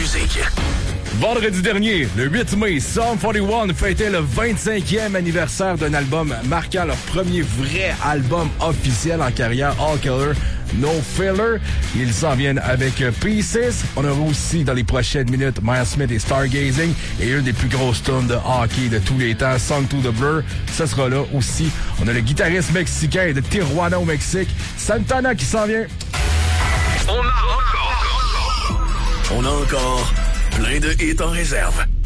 musique. Vendredi dernier, le 8 mai, Sum 41 fêtait le 25e anniversaire d'un album marquant leur premier vrai album officiel en carrière, All Killer, No Filler. Ils s'en viennent avec Pieces. On aura aussi dans les prochaines minutes Miles Smith et Stargazing et une des plus grosses tunes de hockey de tous les temps, Song to the Blur. Ça sera là aussi. On a le guitariste mexicain de Tijuana au Mexique, Santana, qui s'en vient. On a encore plein de hits en réserve.